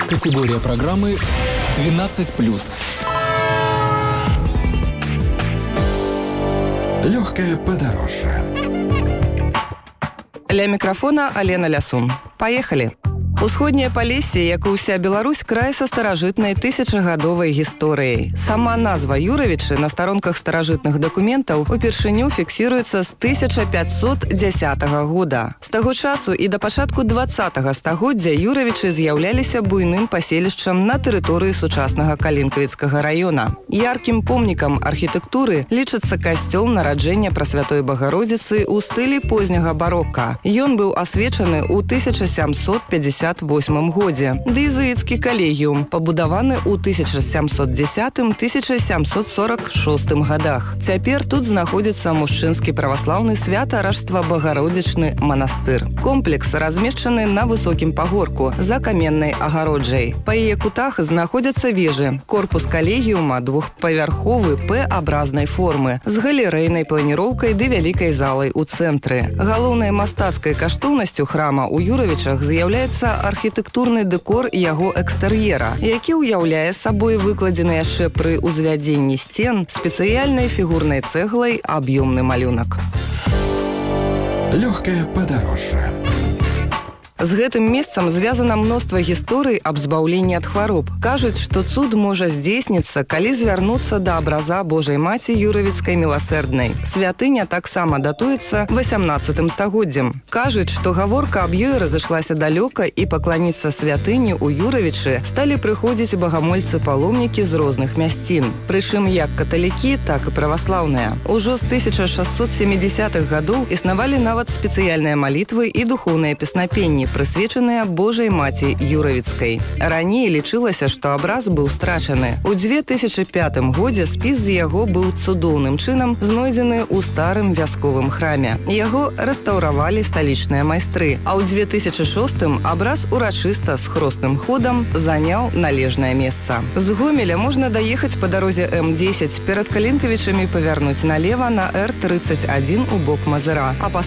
Категория программы 12+. Легкое подороже. Ля микрофона Алена Лясун. Поехали! Усходняе Палессе, як і ўся Беларусь, край са старажытнай тысячагадовай гісторыяй. Сама назва Юравічы на старонках старажытных дакументаў упершыню фіксіруецца з 1510 года. З таго часу і да пачатку 20-го стагоддзя Юравічы з'яўляліся буйным паселішчам на тэрыторыі сучаснага Калінкавіцкага раёна. Яркім помнікам архітэктуры лічыцца касцёл нараджэння Прасвятой Багародзіцы ў стылі позняга барока. Ён быў асвечаны ў 1758 годзе. Дэзуіцкі калегіум, пабудаваны ў 1710-1746 годах. Цяпер тут знаходзіцца мужчынскі праваслаўны свята-ражства-багародзічны манастыр. Комплекс размешчаны на высокім пагорку, за каменнай агароджай. Па яе кутах знаходзяцца вежы. Корпус калегіума двухпавярховы П-абразнай формы, з галерэйнай планіроўкай ды вялікай залай у цэнтры. Галоўнай мастацкай каштоўнасцю храма ў Юравічах з'яўляецца архітэктурны дэкор яго экстэр'ера, які ўяўляе сабой выкладзены яшчэ пры ўзвядзенні сцен спецыяльнай фігурнай цэглай аб'ёмны малюнак. Легкое подороже. З гэтым месцам звязана мноства гісторый аб збаўленні ад хвароб. Кажуць, што цуд можа здзейсніцца, калі звярнуцца да абраза Божай Маці Юравіцкай міласэрднай. Святыня таксама датуецца 18 стагоддзем. Кажуць, што гаворка аб ёй разышлася далёка і пакланіцца святыні ў Юравічы сталі прыходзіць багамольцы-паломнікі з розных мясцін. Прычым як каталікі, так і праваслаўныя. Ужо з 1670-х гадоў існавалі нават спецыяльныя малітвы і духоўныя песнапенні, прысвечаныя Божай Маці Юравіцкай. Раней лічылася, што абраз быў страчаны. У 2005 годзе спіс з яго быў цудоўным чынам знойдзены ў старым вясковым храме. Яго рэстаўравалі сталічныя майстры, а ў 2006 абраз урачыста з хросным ходам заняў належнае месца. З Гомеля можна даехаць па дарозе М10, перад Калінкавічамі павярнуць налева на Р31 у бок Мазыра, а